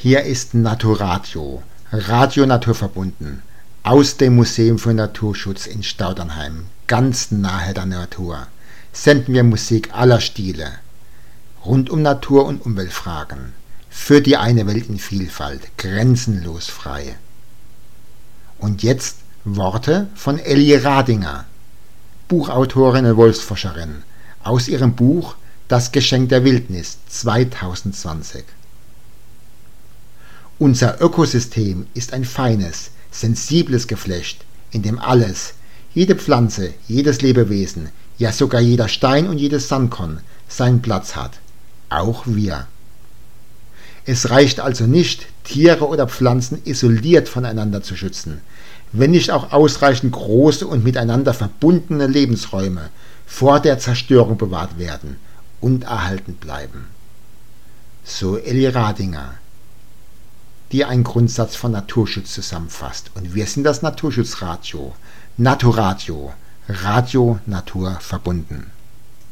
Hier ist Naturadio, Radio Naturverbunden, aus dem Museum für Naturschutz in Staudernheim, ganz nahe der Natur, senden wir Musik aller Stile, rund um Natur- und Umweltfragen, für die eine Welt in Vielfalt, grenzenlos frei. Und jetzt Worte von Elli Radinger, Buchautorin und Wolfsforscherin, aus ihrem Buch Das Geschenk der Wildnis 2020. Unser Ökosystem ist ein feines, sensibles Geflecht, in dem alles, jede Pflanze, jedes Lebewesen, ja sogar jeder Stein und jedes Sandkorn seinen Platz hat, auch wir. Es reicht also nicht, Tiere oder Pflanzen isoliert voneinander zu schützen, wenn nicht auch ausreichend große und miteinander verbundene Lebensräume vor der Zerstörung bewahrt werden und erhalten bleiben. So Elli Radinger, die einen Grundsatz von Naturschutz zusammenfasst. Und wir sind das Naturschutzradio, Naturadio, Radio Natur verbunden.